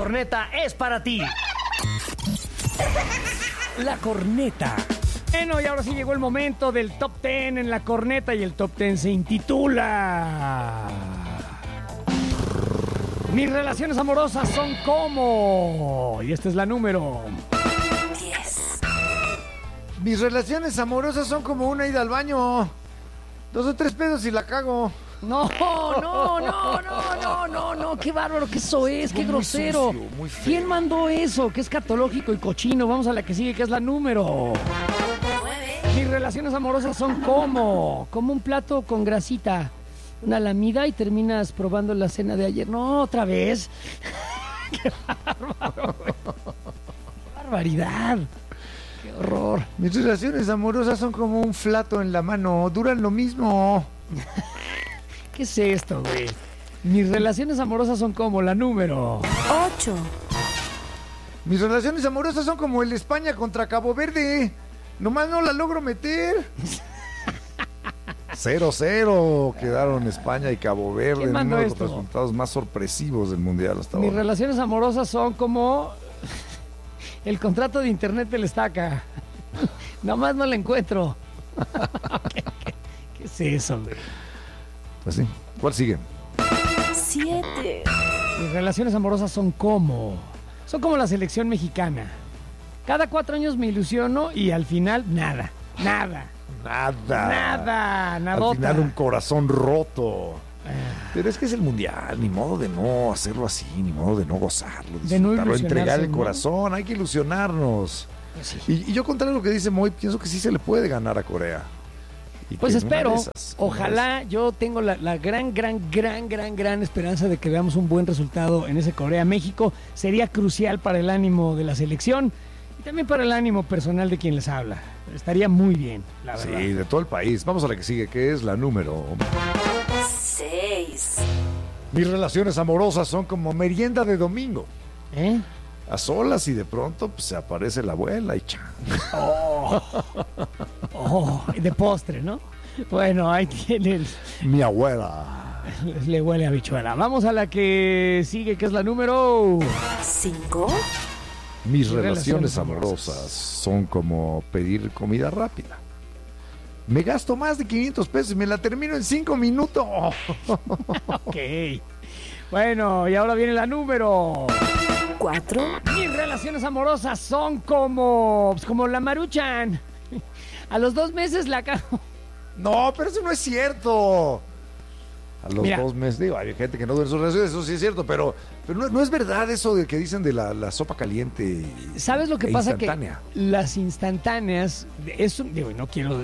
corneta es para ti. La corneta. Bueno, y ahora sí llegó el momento del Top 10 en la corneta, y el Top 10 se intitula Mis relaciones amorosas son como... Y esta es la número 10. Mis relaciones amorosas son como una ida al baño. 2 o 3 pedos y la cago. No, qué bárbaro que eso es, qué grosero. Muy sucio, muy feo. ¿Quién mandó eso? Qué escatológico y cochino. Vamos a la que sigue, que es la número 9. Mis relaciones amorosas son como un plato con grasita, una lamida y terminas probando la cena de ayer. No, otra vez. Qué bárbaro, güey. Qué barbaridad. Qué horror. Mis relaciones amorosas son como un flato en la mano. Duran lo mismo. ¿Qué es esto, güey? Mis relaciones amorosas son como la número 8. Mis relaciones amorosas son como el España contra Cabo Verde. Nomás no la logro meter. 0-0 quedaron España y Cabo Verde. ¿Quién En mandó uno de los esto? resultados más sorpresivos del Mundial hasta Mis ahora. relaciones amorosas son como el contrato de internet del Estaca. Nomás no la encuentro. ¿Qué es eso, güey? Pues sí. ¿Cuál sigue? 7. Mis relaciones amorosas son como la selección mexicana. Cada 4 años me ilusiono y al final nada. Al Nadota. final un corazón roto. Pero es que es el Mundial, ni modo de no hacerlo así, ni modo de no gozarlo, De no disfrutarlo, entregar el ilusionarse, ¿no? corazón, hay que ilusionarnos. Pues sí. Y yo, contrario a lo que dice Moy, pienso que sí se le puede ganar a Corea. Y Pues que en una espero, de esas, ojalá, yo tengo la gran esperanza de que veamos un buen resultado en ese Corea-México. Sería crucial para el ánimo de la selección y también para el ánimo personal de quien les habla. Estaría muy bien, la verdad. Sí, de todo el país. Vamos a la que sigue, que es la número. 6. Mis relaciones amorosas son como merienda de domingo. ¿Eh? A solas, y de pronto pues, se aparece la abuela y chan. Y de postre, ¿no? Bueno, ahí tiene Mi abuela. le huele a habichuela. Vamos a la que sigue, que es la número 5. Mis relaciones relaciones amorosas amorosas son como pedir comida rápida. Me gasto más de 500 pesos y me la termino en 5 minutos. Ok. Bueno, y ahora viene la número 4. Mis relaciones amorosas son como la Maruchan. A los 2 meses la cago. No, pero eso no es cierto. A los Mira. 2 meses, digo, hay gente que no duele sus relaciones, eso sí es cierto, pero no es verdad eso de que dicen de la sopa caliente. ¿Sabes lo que e pasa? instantánea. Que las instantáneas, eso, digo, no quiero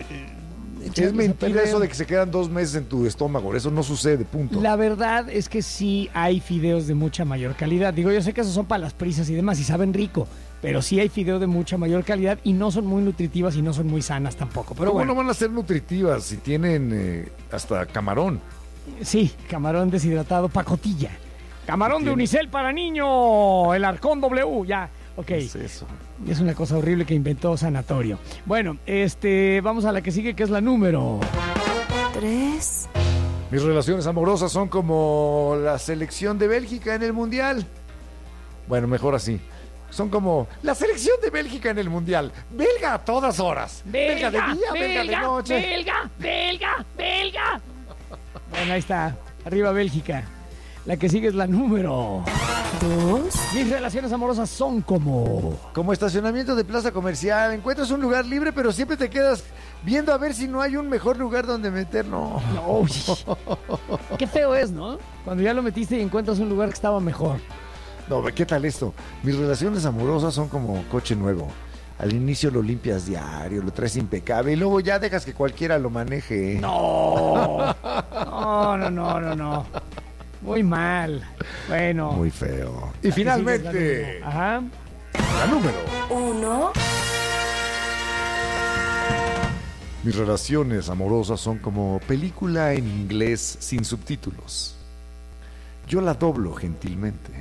Es mentira eso de que se quedan 2 meses en tu estómago, eso no sucede, punto. La verdad es que sí hay fideos de mucha mayor calidad. Digo, yo sé que esos son para las prisas y demás y saben rico, pero sí hay fideos de mucha mayor calidad y no son muy nutritivas y no son muy sanas tampoco. Pero ¿Cómo bueno, no van a ser nutritivas si tienen hasta camarón? sí, camarón deshidratado, pacotilla. Camarón de unicel para niño, el Arcón W, ya, ok. ¿Qué es eso? Es una cosa horrible que inventó Sanatorio. Bueno, vamos a la que sigue, que es la número 3. Mis relaciones amorosas son como la selección de Bélgica en el Mundial. Bueno, mejor así. Son como la selección de Bélgica en el Mundial. Belga a todas horas. Belga de día, belga de noche. Belga. Bueno, ahí está. Arriba Bélgica. La que sigue es la número 2. Mis relaciones amorosas son como Estacionamiento de plaza comercial. Encuentras un lugar libre, pero siempre te quedas viendo a ver si no hay un mejor lugar donde meter. No. Uy, qué feo es, ¿no? Cuando ya lo metiste y encuentras un lugar que estaba mejor. No, ¿qué tal esto? Mis relaciones amorosas son como coche nuevo. Al inicio lo limpias diario, lo traes impecable y luego ya dejas que cualquiera lo maneje. No. Muy mal. Bueno. Muy feo. Y Aquí finalmente, sigue la número. Ajá. la número. 1. Mis relaciones amorosas son como película en inglés sin subtítulos. Yo la doblo gentilmente.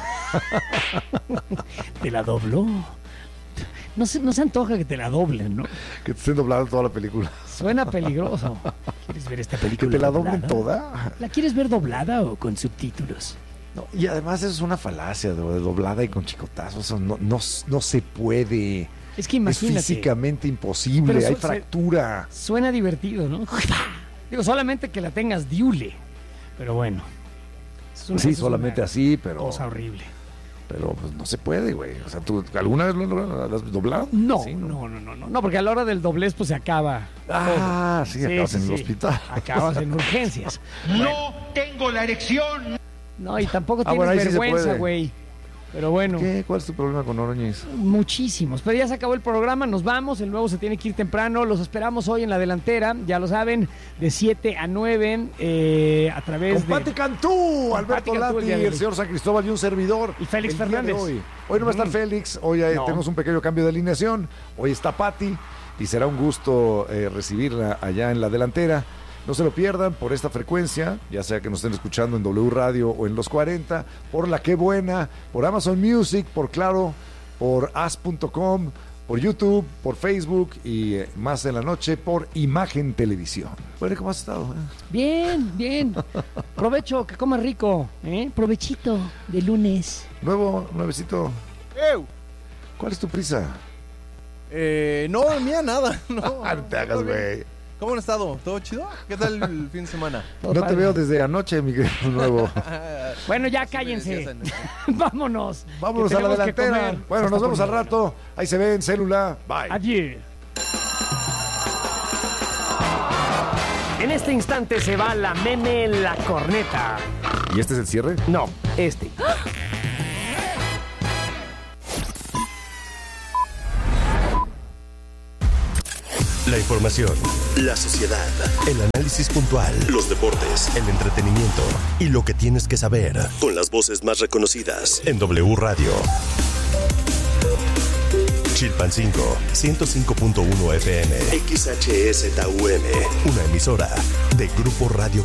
¿Te la dobló? No se antoja que te la doblen, ¿no? Que te estén doblando toda la película. Suena peligroso. ¿Quieres ver esta ¿Que película te la doblen doblada? toda? ¿La quieres ver doblada o con subtítulos? No, y además eso es una falacia de doblada y con chicotazos. Eso no se puede. Es que imagínate. Es físicamente imposible, Pero hay fractura. Suena divertido, ¿no? Digo, solamente que la tengas diule. Pero bueno. Sí, solamente así, pero... Cosa horrible. Pero pues no se puede, güey. O sea, ¿tú alguna vez lo has doblado? No, ¿Sí, no, porque a la hora del doblez pues se acaba. Ah, sí, acabas en el hospital. Acabas en urgencias. No tengo la erección. No, y tampoco tienes bueno, ahí sí se vergüenza, puede. güey. Pero bueno. ¿Qué? ¿Cuál es tu problema con Ordóñez? Muchísimos. Pero ya se acabó el programa, nos vamos. El nuevo se tiene que ir temprano. Los esperamos hoy en la delantera, ya lo saben, de 7 a 9 a través Con Pati Cantú, Con Alberto Pati Cantú, Lati, el señor San Cristóbal y un servidor. Y Félix el día de Fernández. Hoy no va a estar Félix, hoy No. tenemos un pequeño cambio de alineación. Hoy está Pati y será un gusto recibirla allá en la delantera. No se lo pierdan por esta frecuencia, ya sea que nos estén escuchando en W Radio o en los 40, por La Qué Buena, por Amazon Music, por Claro, por as.com, por YouTube, por Facebook y más en la noche por Imagen Televisión. Bueno, ¿cómo has estado? Bien. Provecho, que comas rico. Provechito de lunes. Nuevecito. ¿Cuál es tu prisa? No, mía, nada. No, No te hagas, güey. ¿Cómo han estado? ¿Todo chido? ¿Qué tal el fin de semana? Todo No padre. te veo desde anoche, mi querido nuevo. Bueno, ya Sí, cállense. me decías Vámonos. Vámonos que a la tenemos que delantera. comer. Bueno, nos vemos al rato. Ahí se ven, célula. Bye. Adiós. En este instante se va la meme la corneta. ¿Y este es el cierre? No, este. La información, la sociedad, el análisis puntual, los deportes, el entretenimiento y lo que tienes que saber con las voces más reconocidas en W Radio. Chilpancingo, 105.1 FM, XHSTUM, una emisora de Grupo Radio